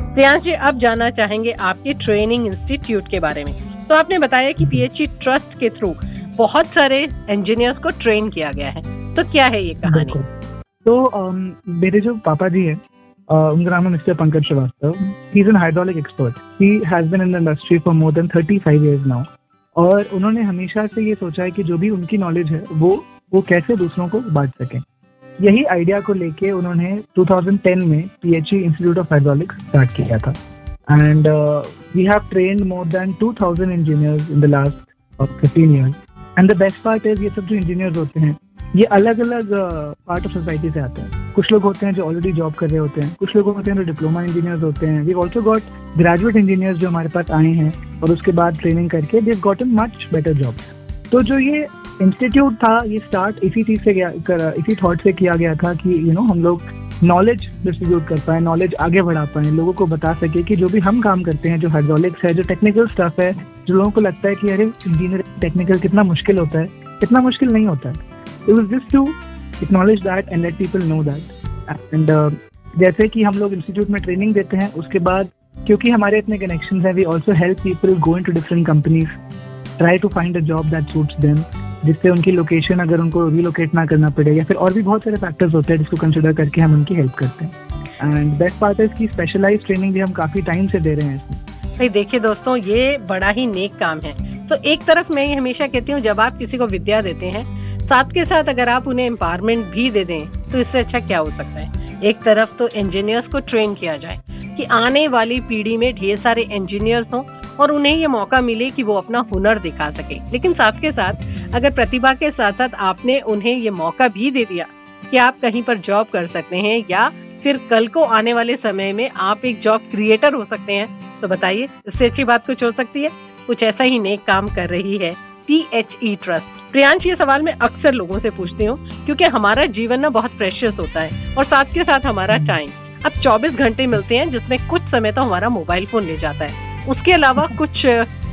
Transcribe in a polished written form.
प्रियांश जी, अब जानना चाहेंगे आपके ट्रेनिंग इंस्टीट्यूट के बारे में। तो आपने बताया कि पीएचई ट्रस्ट के थ्रू बहुत सारे इंजीनियर्स को ट्रेन किया गया है, तो क्या है ये कहानी? तो मेरे जो पापा जी हैं, उनका नाम है mister Pankaj Srivastava. He is an hydraulic expert. He has been in the industry for more than 35 years now. और उन्होंने हमेशा से ये सोचा है कि जो भी उनकी नॉलेज है वो कैसे दूसरों को बांट सकें। यही आइडिया को लेके उन्होंने 2010 में PHE institute of hydraulics start किया था। And we have trained more than 2000 engineers in the last 15 years। And the best part is, ये सब जो इंजीनियर्स होते हैं ये अलग अलग पार्ट ऑफ सोसाइटी से आते हैं। कुछ लोग होते हैं जो ऑलरेडी जॉब कर रहे होते हैं, कुछ लोग होते हैं जो डिप्लोमा इंजीनियर्स होते हैं। We also got graduate engineers जो हमारे पास आए हैं और उसके बाद ट्रेनिंग करके they have gotten much better jobs. तो जो ये इंस्टीट्यूट था, ये स्टार्ट इसी चीज से इसी थॉट से किया गया था कि हम लोग नॉलेज डिस्ट्रीब्यूट कर पाए, नॉलेज आगे बढ़ा पाए, लोगों को बता सके कि जो भी हम काम करते हैं, जो हाइड्रोलिक्स है, जो टेक्निकल स्टफ है, जो लोगों को लगता है कि अरे इंजीनियरिंग टेक्निकल कितना मुश्किल होता है, इतना मुश्किल नहीं होता है। It was just to acknowledge that and let people know that. And जैसे कि हम लोग इंस्टीट्यूट में ट्रेनिंग देते हैं, उसके बाद क्योंकि हमारे इतने कनेक्शंस हैं, we also help people go into different companies, try to find a job that suits them, जिससे उनकी लोकेशन अगर उनको रिलोकेट ना करना पड़े, या फिर और भी बहुत सारे फैक्टर्स होते हैं जिसको कंसिडर करके हम उनकी हेल्प करते हैं। एंड बेस्ट पार्ट है कि स्पेशलाइज्ड ट्रेनिंग भी हम काफी टाइम से दे रहे हैं इसमें। भाई देखिए दोस्तों, ये बड़ा ही नेक काम है। तो एक तरफ मैं ये हमेशा कहती हूँ, जब आप किसी को विद्या देते हैं, साथ के साथ अगर आप उन्हें एम्पावरमेंट भी दे दें तो इससे अच्छा क्या हो सकता है। एक तरफ तो इंजीनियर्स को ट्रेन किया जाए कि आने वाली पीढ़ी में ढेर सारे इंजीनियर्स हों और उन्हें ये मौका मिले कि वो अपना हुनर दिखा सके, लेकिन साथ के साथ अगर प्रतिभा के साथ साथ आपने उन्हें ये मौका भी दे दिया कि आप कहीं पर जॉब कर सकते हैं या फिर कल को आने वाले समय में आप एक जॉब क्रिएटर हो सकते हैं, तो बताइए इससे अच्छी बात कुछ हो सकती है। कुछ ऐसा ही नेक काम कर रही है पीएचई ट्रस्ट। प्रियांश, ये सवाल मैं अक्सर लोगों से पूछती हूँ क्योंकि हमारा जीवन ना बहुत प्रेशियस होता है और साथ के साथ हमारा टाइम अब 24 घंटे मिलते हैं, जिसमें कुछ समय तो हमारा मोबाइल फोन ले जाता है। उसके अलावा कुछ